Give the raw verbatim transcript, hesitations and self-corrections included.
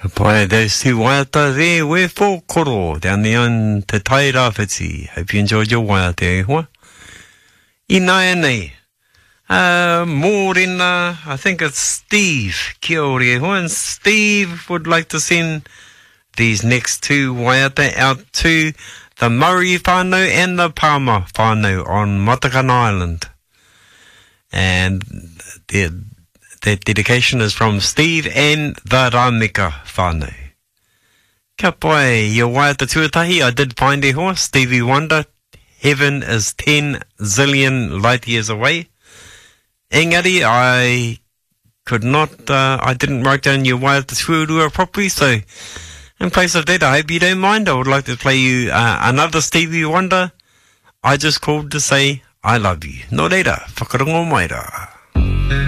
Boy, those two waiata there were for koro down there on Te Tairāwhiti. Hope you enjoyed your waiata, hua. I nai nei. Uh, Morena, I think it's Steve. Kia ora, hua. And Steve would like to send these next two waiata out to the Murray whānau and the Palmer whānau on Matakana Island. And their, their dedication is from Steve and the Rameka whānau. Ka pai, your waiata tuatahi, I did find a horse, Stevie Wonder. Heaven is ten zillion light years away. Engari, I could not, uh, I didn't write down your waiata tuarua properly, so in place of that, I hope you don't mind. I would like to play you uh, another Stevie Wonder. I just called to say I love you. Nō reira, whakarongo mai rā.